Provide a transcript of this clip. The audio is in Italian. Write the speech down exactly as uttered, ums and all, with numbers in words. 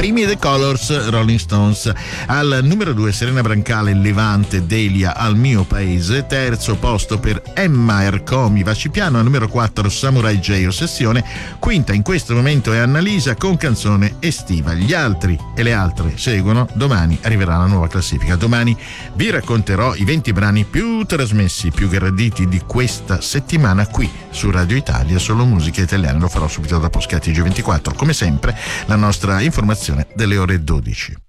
primi The Colors, Rolling Stones. Al numero due Serena Brancale, Levante, Delia, Al mio paese. Terzo posto per Emma Ercomi, Vacipiano. Al numero quattro Samurai J, Ossessione. Quinta in questo momento è Annalisa con Canzone estiva. Gli altri e le altre seguono. Domani arriverà la nuova classifica. Domani vi racconterò i venti brani più trasmessi, più graditi di questa settimana qui su Radio Italia, solo musica italiana. Lo farò subito dopo Schiatti G ventiquattro. Come sempre la nostra informazione delle ore dodici.